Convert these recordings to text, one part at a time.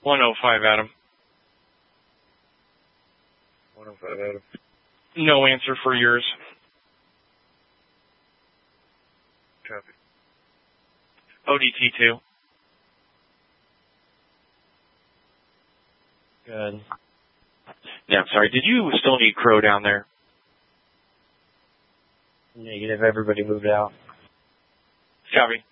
105, Adam. 105, Adam. No answer for yours. Copy. ODT2. Good. Yeah, I'm sorry. Did you still need Crow down there? Negative. Everybody moved out. Copy.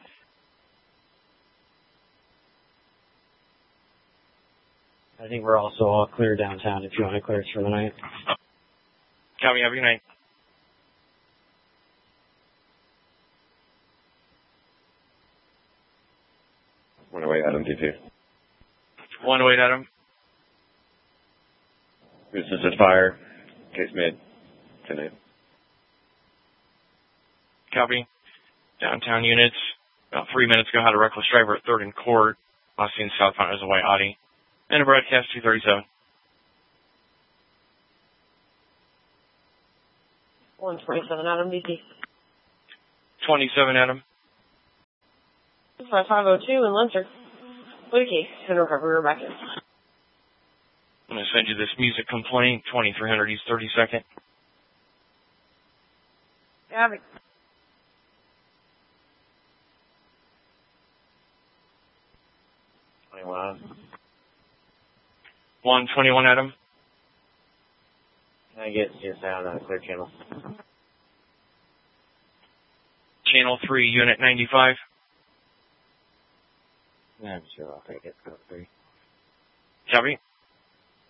I think we're also all clear downtown if you want to clear us for the night. Copy. Have a good night. 108, Adam, D2. 108, Adam. Business at fire. Case made. 10-8. Copy. Downtown units. About 3 minutes ago, had a reckless driver at 3rd and Court. Last seen southbound as a white Audi. And a broadcast 237. 127, Adam, DC. 27, Adam. 5502 in Lunter. What a case. And recovery, we're back in. I'm going to send you this music complaint, 2300 East 32nd. Copy. Wow. 121, Adam. Can I get your sound on a clear channel? Channel 3, Unit 95. Yeah, I'm sure I'll take it. Go 3. Copy.